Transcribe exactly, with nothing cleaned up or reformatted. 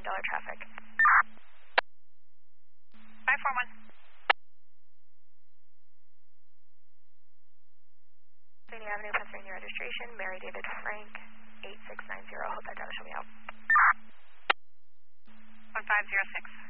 one dollar traffic. five four one. Pennsylvania Avenue, Pennsylvania registration, Mary David Frank, eight six nine zero. Hold that down, show me out. one five zero six.